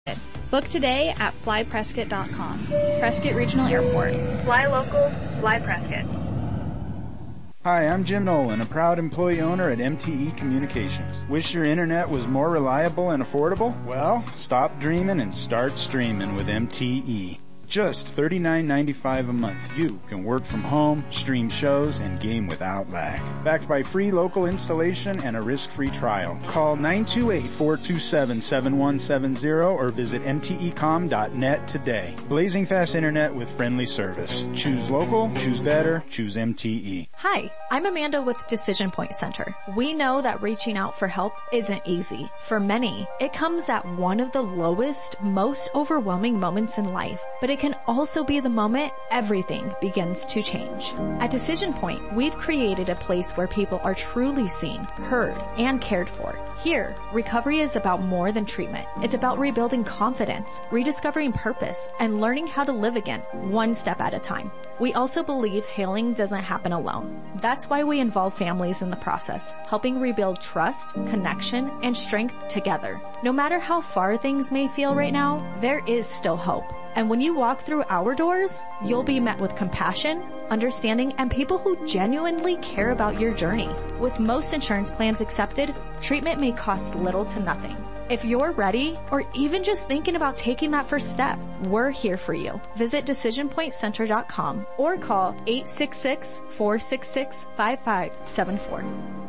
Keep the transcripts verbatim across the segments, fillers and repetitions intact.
Book today at fly prescott dot com. Prescott Regional Airport. Fly local, fly Prescott. Hi, I'm Jim Nolan, a proud employee owner at M T E Communications. Wish your internet was more reliable and affordable? Well, stop dreaming and start streaming with M T E. Just thirty-nine ninety-five a month, you can work from home, stream shows, and game without lag. Backed by free local installation and a risk-free trial. Call nine two eight, four two seven, seven one seven zero or visit m t e com dot net today. Blazing fast internet with friendly service. Choose local, choose better, choose M T E. Hi, I'm Amanda with Decision Point Center. We know that reaching out for help isn't easy. For many, it comes at one of the lowest, most overwhelming moments in life, but it can also be the moment everything begins to change. At Decision Point, we've created a place where people are truly seen, heard, and cared for. Here, recovery is about more than treatment. It's about rebuilding confidence, rediscovering purpose, and learning how to live again, one step at a time. We also believe healing doesn't happen alone. That's why we involve families in the process, helping rebuild trust, connection, and strength together. No matter how far things may feel right now, there is still hope. And when you walk through our doors, you'll be met with compassion, understanding, and people who genuinely care about your journey. With most insurance plans accepted, treatment may cost little to nothing. If you're ready, or even just thinking about taking that first step, we're here for you. Visit decision point center dot com or call eight six six, four six six, five five seven four.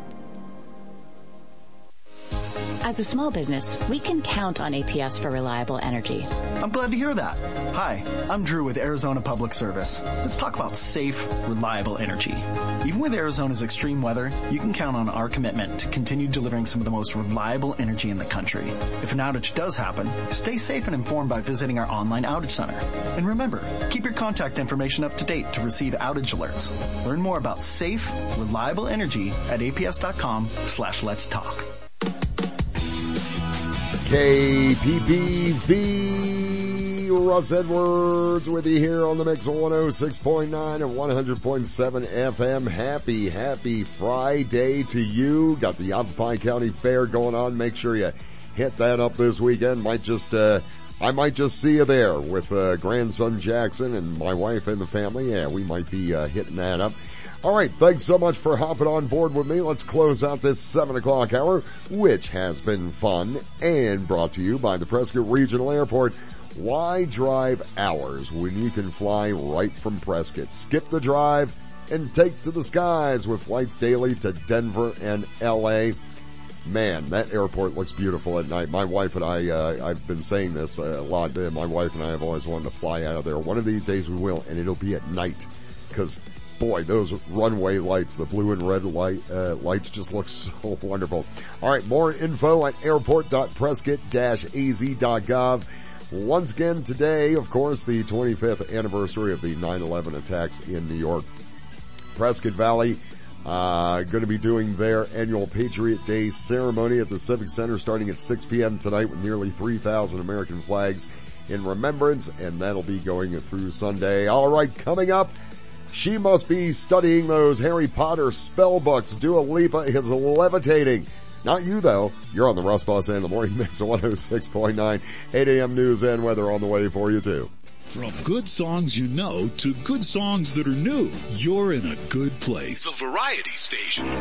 As a small business, we can count on A P S for reliable energy. I'm glad to hear that. Hi, I'm Drew with Arizona Public Service. Let's talk about safe, reliable energy. Even with Arizona's extreme weather, you can count on our commitment to continue delivering some of the most reliable energy in the country. If an outage does happen, stay safe and informed by visiting our online outage center. And remember, keep your contact information up to date to receive outage alerts. Learn more about safe, reliable energy at A P S dot com slash let's talk. K P P V, Russ Edwards with you here on the Mix one oh six point nine and one hundred point seven F M. Happy, happy Friday to you. Got the Yavapai County Fair going on. Make sure you hit that up this weekend. Might just, uh, I might just see you there with, uh, grandson Jackson and my wife and the family. Yeah, we might be, uh, hitting that up. All right, thanks so much for hopping on board with me. Let's close out this seven o'clock hour, which has been fun and brought to you by the Prescott Regional Airport. Why drive hours when you can fly right from Prescott? Skip the drive and take to the skies with flights daily to Denver and L A. Man, that airport looks beautiful at night. My wife and I, uh, I've been saying this a lot. My wife and I have always wanted to fly out of there. One of these days we will, and it'll be at night because boy, those runway lights, the blue and red light, uh, lights just look so wonderful. All right, more info at airport dot prescott dash a z dot gov. Once again today, of course, the twenty-fifth anniversary of the nine eleven attacks in New York. Prescott Valley, uh, going to be doing their annual Patriot Day ceremony at the Civic Center starting at six p.m. tonight with nearly three thousand American flags in remembrance, and that'll be going through Sunday. All right, coming up, she must be studying those Harry Potter spell books. Dua Lipa is levitating. Not you, though. You're on the Russ Bus and the Morning Mix at one oh six point nine. eight a.m. news and weather on the way for you, too. From good songs you know to good songs that are new, you're in a good place. The Variety Station.